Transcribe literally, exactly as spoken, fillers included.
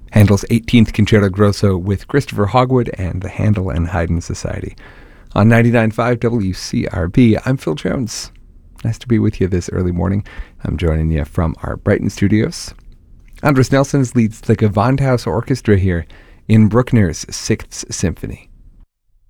Handel's eighteenth Concerto Grosso with Christopher Hogwood and the Handel and Haydn Society. On ninety-nine point five W C R B, I'm Phil Jones. Nice to be with you this early morning. I'm joining you from our Brighton studios. Andres Nelsons leads the Gewandhaus Orchestra here in Bruckner's Sixth Symphony.